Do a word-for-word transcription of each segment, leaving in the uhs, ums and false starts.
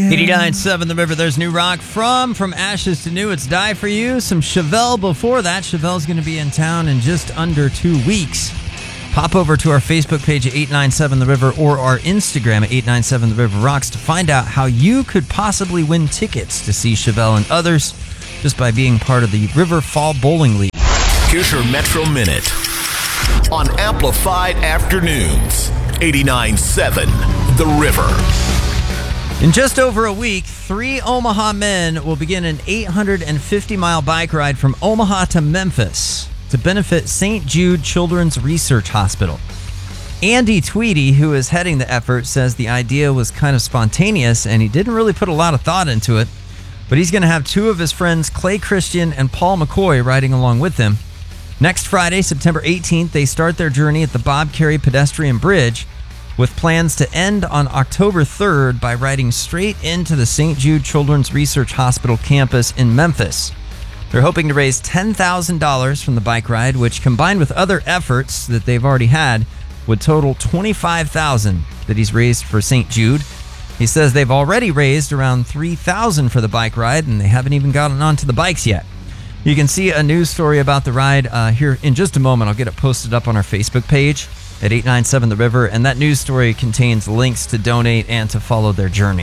eighty-nine point seven The River. There's new rock from From Ashes to New. It's Die For You. Some Chevelle before that. Chevelle's going to be in town in just under two weeks. Pop over to our Facebook page at eight nine seven The River or our Instagram at eight nine seven The River Rocks to find out how you could possibly win tickets to see Chevelle and others just by being part of the River Fall Bowling League. Here's your Metro Minute on Amplified Afternoons. eighty-nine point seven The River. In just over a week, three Omaha men will begin an eight hundred fifty mile bike ride from Omaha to Memphis to benefit Saint Jude Children's Research Hospital. Andy Tweedy, who is heading the effort, says the idea was kind of spontaneous and he didn't really put a lot of thought into it, but he's going to have two of his friends, Clay Christian and Paul McCoy, riding along with him. Next Friday, September eighteenth, they start their journey at the Bob Carey Pedestrian Bridge, with plans to end on October third by riding straight into the Saint Jude Children's Research Hospital campus in Memphis. They're hoping to raise ten thousand dollars from the bike ride, which combined with other efforts that they've already had, would total twenty-five thousand dollars that he's raised for Saint Jude. He says they've already raised around three thousand dollars for the bike ride, and they haven't even gotten onto the bikes yet. You can see a news story about the ride uh, here in just a moment. I'll get it posted up on our Facebook page at eight nine seven The River, and that news story contains links to donate and to follow their journey.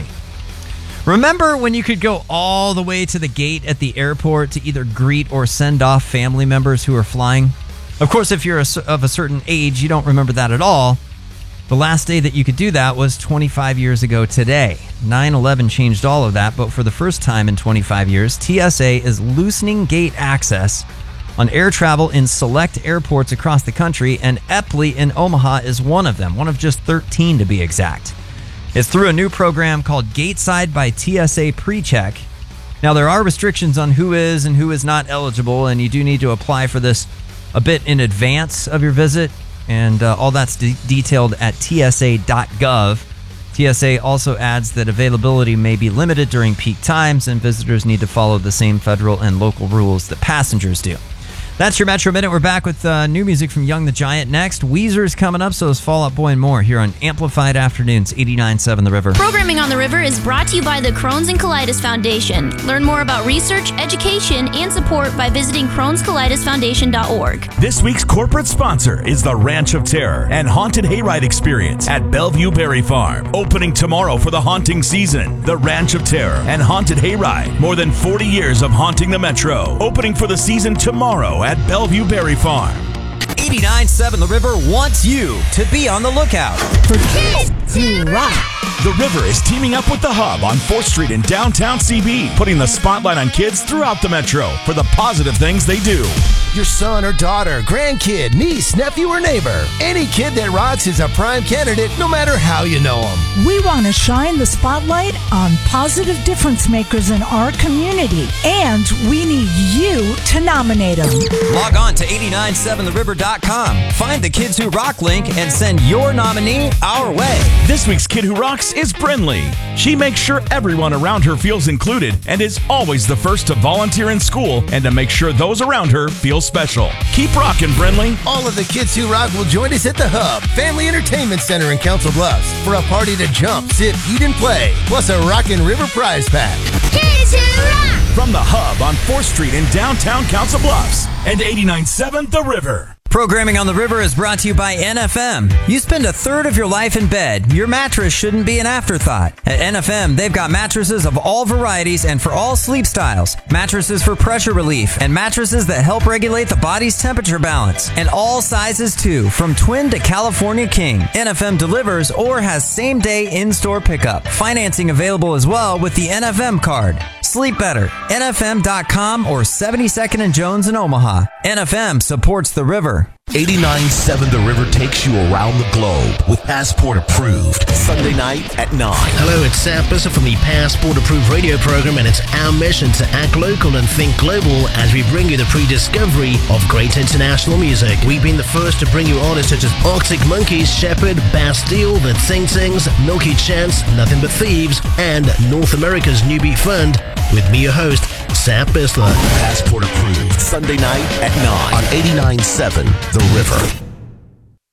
Remember when you could go all the way to the gate at the airport to either greet or send off family members who are flying? Of course, if you're a, of a certain age, you don't remember that at all. The last day that you could do that was twenty-five years ago today. nine eleven changed all of that, but for the first time in twenty-five years, T S A is loosening gate access on air travel in select airports across the country, and Epley in Omaha is one of them, one of just thirteen to be exact. It's through a new program called Gateside by T S A PreCheck. Now, there are restrictions on who is and who is not eligible, and you do need to apply for this a bit in advance of your visit, and uh, all that's de- detailed at T S A dot gov. T S A also adds that availability may be limited during peak times, and visitors need to follow the same federal and local rules that passengers do. That's your Metro Minute. We're back with uh, new music from Young the Giant next. Weezer's coming up, so is Fall Out Boy and more here on Amplified Afternoons, eighty-nine point seven The River. Programming on the River is brought to you by the Crohn's and Colitis Foundation. Learn more about research, education, and support by visiting Crohn's Colitis Foundation dot org. This week's corporate sponsor is the Ranch of Terror and Haunted Hayride Experience at Bellevue Berry Farm. Opening tomorrow for the haunting season. The Ranch of Terror and Haunted Hayride. More than forty years of haunting the Metro. Opening for the season tomorrow at Bellevue Berry Farm. eighty-nine point seven The River wants you to be on the lookout for kids who rock. The River is teaming up with The Hub on fourth Street in downtown C B, putting the spotlight on kids throughout the Metro for the positive things they do. Your son or daughter, grandkid, niece, nephew, or neighbor. Any kid that rocks is a prime candidate, no matter how you know them. We want to shine the spotlight on positive difference makers in our community, and we need you to nominate them. Log on to eight nine seven the river dot com. Find the Kids Who Rock link and send your nominee our way. This week's Kid Who Rocks is Brinley. She makes sure everyone around her feels included and is always the first to volunteer in school and to make sure those around her feel special. Keep rocking, Brinley. All of the Kids Who Rock will join us at the Hub, Family Entertainment Center in Council Bluffs, for a party to jump, sit, eat, and play, plus a Rockin' River prize pack. Kids Who Rock! From the Hub on fourth Street in downtown Council Bluffs and eighty-nine point seven The River. Programming on the River is brought to you by N F M. You spend a third of your life in bed. Your mattress shouldn't be an afterthought. At N F M, they've got mattresses of all varieties and for all sleep styles. Mattresses for pressure relief and mattresses that help regulate the body's temperature balance. And all sizes too, from twin to California king. N F M delivers or has same-day in-store pickup. Financing available as well with the N F M card. Sleep better. N F M dot com or seventy-second and Jones in Omaha. N F M supports the River. eighty-nine point seven The River takes you around the globe with Passport Approved. Sunday night at nine. Hello, it's Sam Busser from the Passport Approved radio program, and it's our mission to act local and think global as we bring you the pre-discovery of great international music. We've been the first to bring you artists such as Arctic Monkeys, Shepherd, Bastille, The Tsing Tsings, Milky Chance, Nothing But Thieves, and North America's New Beat Fund, with me, your host, Sam Bissler. Passport Approved. Sunday night at nine on eighty-nine point seven The River. eighty-nine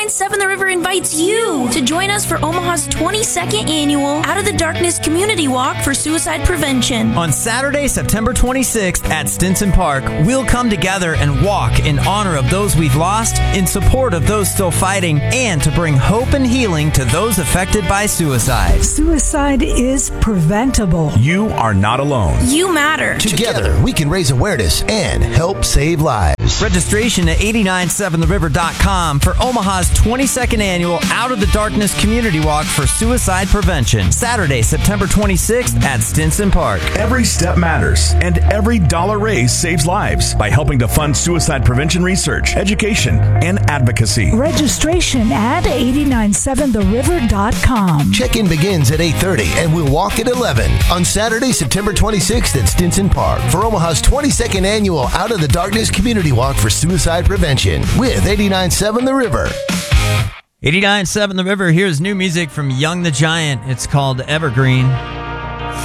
eighty-nine point seven The River invites you to join us for Omaha's twenty-second annual Out of the Darkness Community Walk for Suicide Prevention. On Saturday, September twenty-sixth at Stinson Park, we'll come together and walk in honor of those we've lost, in support of those still fighting, and to bring hope and healing to those affected by suicide. Suicide is preventable. You are not alone. You matter. Together, we can raise awareness and help save lives. Registration at eight nine seven the river dot com for Omaha's twenty-second annual Out of the Darkness Community Walk for Suicide Prevention. Saturday, September twenty-sixth at Stinson Park. Every step matters, and every dollar raised saves lives by helping to fund suicide prevention research, education, and advocacy. Registration at eight nine seven the river dot com. Check-in begins at eight thirty and we'll walk at eleven on Saturday, September twenty-sixth at Stinson Park for Omaha's twenty-second annual Out of the Darkness Community Walk for Suicide Prevention with eight nine seven The River. eighty-nine point seven The River. Here's new music from Young the Giant. It's called Evergreen.